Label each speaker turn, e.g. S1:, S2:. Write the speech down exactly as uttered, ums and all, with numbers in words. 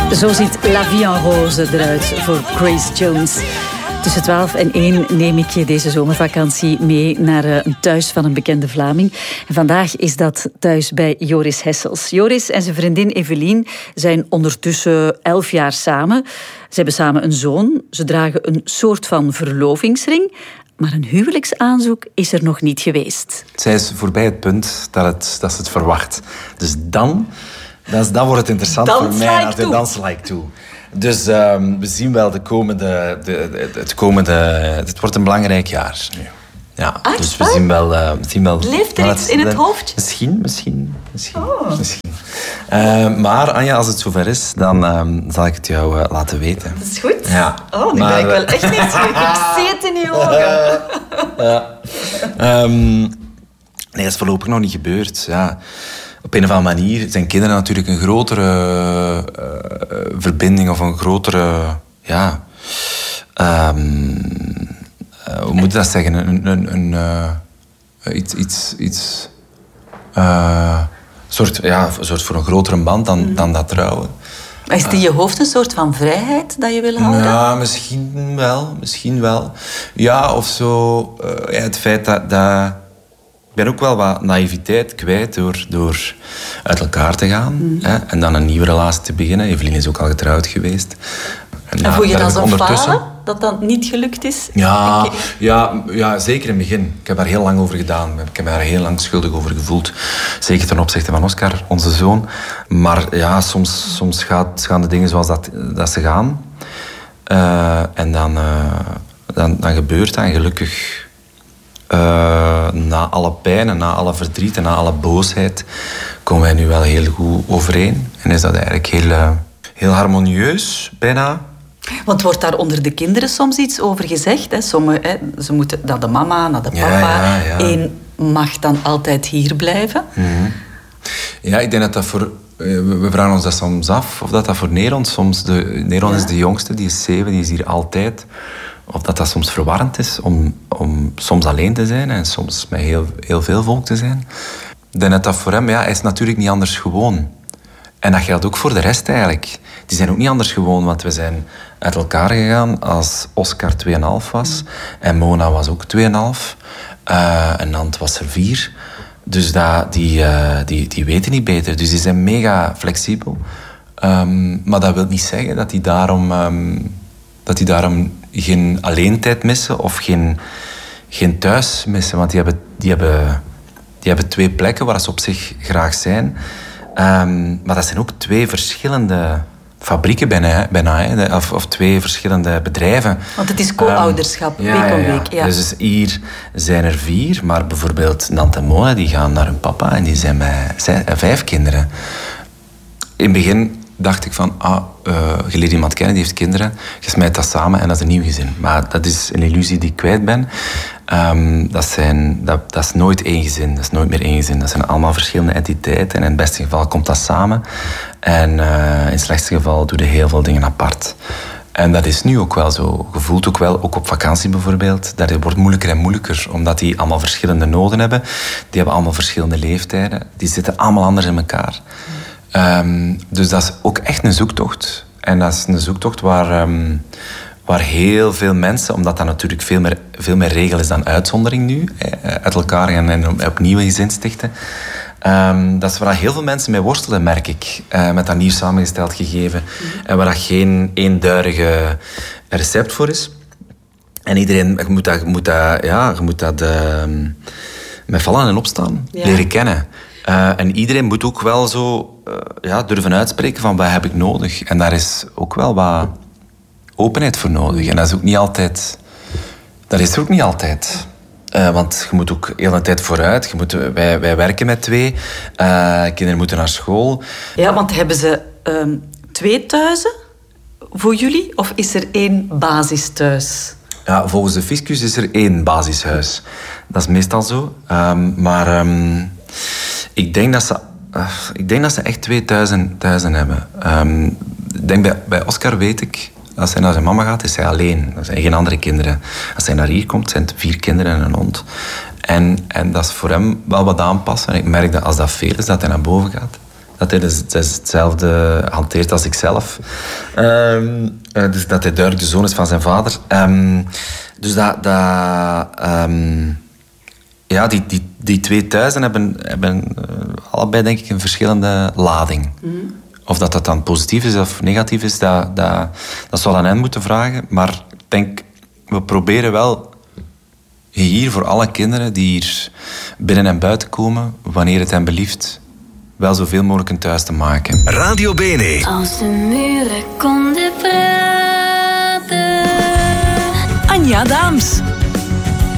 S1: Zo ziet La Vie en Rose eruit voor Grace Jones. Tussen twaalf en één neem ik je deze zomervakantie mee naar een thuis van een bekende Vlaming. En vandaag is dat thuis bij Joris Hessels. Joris en zijn vriendin Evelien zijn ondertussen elf jaar samen. Ze hebben samen een zoon. Ze dragen een soort van verlovingsring. Maar een huwelijksaanzoek is er nog niet geweest.
S2: Zij is voorbij het punt dat, het, dat ze het verwacht. Dus dan, dan, dan wordt het interessant
S1: dan
S2: voor mij. Naar de dans like toe. Dus um, we zien wel de komende, de, de, het komende... Het wordt een belangrijk jaar nu. Ja,
S1: ah,
S2: dus we zien wel... Uh, we zien wel
S1: leeft er iets in het hoofdje?
S2: Misschien, misschien. misschien,
S1: oh. misschien.
S2: Uh, maar Anja, als het zover is, dan um, zal ik het jou uh, laten weten.
S1: Dat is goed.
S2: Ja.
S1: Oh, nu
S2: maar,
S1: ben ik wel echt niet schrik. Ik zie het in je ogen.
S2: ja. um, nee, dat is voorlopig nog niet gebeurd. Ja. Op een of andere manier zijn kinderen natuurlijk een grotere uh, verbinding of een grotere... Ja, um, uh, hoe moet je dat zeggen? Een, een, een, uh, iets... iets, iets uh, soort, ja, een soort voor een grotere band dan, mm. dan dat trouwen.
S1: Maar is het in je hoofd een soort van vrijheid dat je wil houden?
S2: Ja, misschien wel. Misschien wel. Ja, of zo... Uh, ja, het feit dat... dat Ik ben ook wel wat naïviteit kwijt door, door uit elkaar te gaan. Mm. Hè, en dan een nieuwe relatie te beginnen. Evelien is ook al getrouwd geweest.
S1: En, en voel je dat zo'n falen? Dat dat niet gelukt is?
S2: Ja, okay. ja, ja, zeker in het begin. Ik heb daar heel lang over gedaan. Ik heb me daar heel lang schuldig over gevoeld. Zeker ten opzichte van Oscar, onze zoon. Maar ja, soms, soms gaat, gaan de dingen zoals dat, dat ze gaan. Uh, en dan, uh, dan, dan gebeurt dat. En gelukkig... Uh, na alle pijn en na alle verdriet en na alle boosheid komen wij nu wel heel goed overeen. En is dat eigenlijk heel, uh, heel harmonieus, bijna.
S1: Want wordt daar onder de kinderen soms iets over gezegd? Hè? Sommige, hè, ze moeten naar de mama, naar de papa.
S2: Ja, ja, ja.
S1: Eén mag dan altijd hier blijven.
S2: Mm-hmm. Ja, ik denk dat dat voor... We vragen ons dat soms af, of dat dat voor Neron soms... De, Neron ja. is de jongste, die is zeven, die is hier altijd... Of dat dat soms verwarrend is om, om soms alleen te zijn en soms met heel, heel veel volk te zijn. Ik denk dat dat voor hem, ja, hij is natuurlijk niet anders gewoon. En dat geldt ook voor de rest eigenlijk. Die zijn ook niet anders gewoon, want we zijn uit elkaar gegaan als Oscar twee komma vijf was. En Mona was ook twee komma vijf. Uh, en Nant was er vier. Dus dat, die, uh, die, die weten niet beter. Dus die zijn mega flexibel. Um, maar dat wil niet zeggen dat die daarom... Um, dat die daarom geen alleentijd missen of geen, geen thuis missen. Want die hebben, die, hebben, die hebben twee plekken waar ze op zich graag zijn. Um, maar dat zijn ook twee verschillende fabrieken bijna. bijna hè, of, of twee verschillende bedrijven.
S1: Want het is co-ouderschap, um, ja, week om week. Ja.
S2: Ja. Dus hier zijn er vier. Maar bijvoorbeeld Nant en Mona die gaan naar hun papa en die zijn met zijn, vijf kinderen. In het begin... dacht ik van, ah, uh, je leert iemand kennen, die heeft kinderen. Je smijt dat samen en dat is een nieuw gezin. Maar dat is een illusie die ik kwijt ben. Um, dat, zijn, dat, dat is nooit één gezin. Dat is nooit meer één gezin. Dat zijn allemaal verschillende entiteiten. En in het beste geval komt dat samen. En uh, in het slechtste geval doe je heel veel dingen apart. En dat is nu ook wel zo. Je voelt ook wel, ook op vakantie bijvoorbeeld, dat het wordt moeilijker en moeilijker. Omdat die allemaal verschillende noden hebben. Die hebben allemaal verschillende leeftijden. Die zitten allemaal anders in elkaar. Um, dus dat is ook echt een zoektocht. En dat is een zoektocht waar, um, waar heel veel mensen, omdat dat natuurlijk veel meer, veel meer regel is dan uitzondering nu, uit elkaar gaan en opnieuw een gezin stichten. Um, dat is waar heel veel mensen mee worstelen, merk ik, uh, met dat nieuw samengesteld gegeven. Mm-hmm. En waar dat geen eenduidige recept voor is. En iedereen, je moet dat, je moet dat, ja, je moet dat uh, met vallen en opstaan ja. leren kennen. Uh, en iedereen moet ook wel zo uh, ja, durven uitspreken van wat heb ik nodig. En daar is ook wel wat openheid voor nodig. En dat is ook niet altijd... Dat is er ook niet altijd. Uh, want je moet ook heel de tijd vooruit. Je moet, wij, wij werken met twee. Uh, kinderen moeten naar school.
S1: Ja, want hebben ze um, twee thuizen voor jullie? Of is er één basisthuis?
S2: Ja, volgens de fiscus is er één basishuis. Dat is meestal zo. Um, maar... Um, Ik denk dat ze, uh, ik denk dat ze echt twee thuizen, thuizen hebben. Um, ik denk bij, bij Oscar weet ik, als hij naar zijn mama gaat, is hij alleen. Er zijn geen andere kinderen. Als hij naar hier komt, zijn het vier kinderen en een hond. En, en dat is voor hem wel wat aanpassen. En ik merk dat als dat veel is, dat hij naar boven gaat. Dat hij dus, dus hetzelfde hanteert als ikzelf. Um, uh, dus dat hij duidelijk de zoon is van zijn vader. Um, dus dat... dat um, ja, die, die, die twee thuisen hebben, hebben uh, allebei denk ik een verschillende lading. Mm. Of dat dat dan positief is of negatief is, dat, dat, dat zal aan hen moeten vragen. Maar ik denk, we proberen wel hier voor alle kinderen die hier binnen en buiten komen, wanneer het hen belieft, wel zoveel mogelijk een thuis te maken.
S3: Radio Bene.
S4: Als de muren konden praten.
S3: Anja Daams.